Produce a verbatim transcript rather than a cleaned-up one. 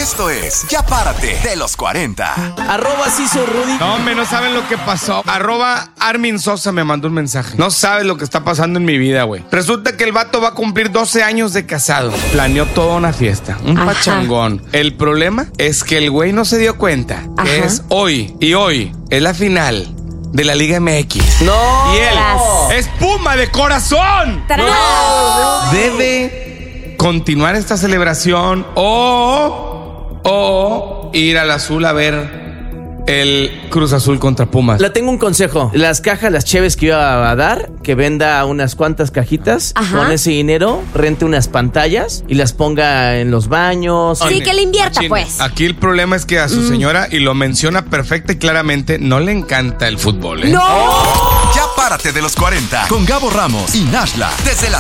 Esto es Ya Párate de los cuarenta. Arroba sí soy Rudy. No, hombre, no saben lo que pasó. Arroba Armin Sosa me mandó un mensaje. No sabes lo que está pasando en mi vida, güey. Resulta que el vato va a cumplir doce años de casado. Planeó toda una fiesta, un Ajá. pachangón. El problema es que el güey no se dio cuenta Ajá. que es hoy y hoy es la final de la Liga M X. No. Y él Tras. es Puma de corazón. ¡Tras! Debe continuar esta celebración o, o ir al azul a ver el Cruz Azul contra Pumas. Le tengo un consejo. Las cajas, las cheves que iba a dar, que venda unas cuantas cajitas. Ajá. Con ese dinero, rente unas pantallas y las ponga en los baños. Sí, que le invierta, Machín. pues. Aquí el problema es que a su señora, y lo menciona perfecta y claramente, no le encanta el fútbol, ¿eh? ¡No! Ya Párate de los cuarenta con Gabo Ramos y Nashla desde las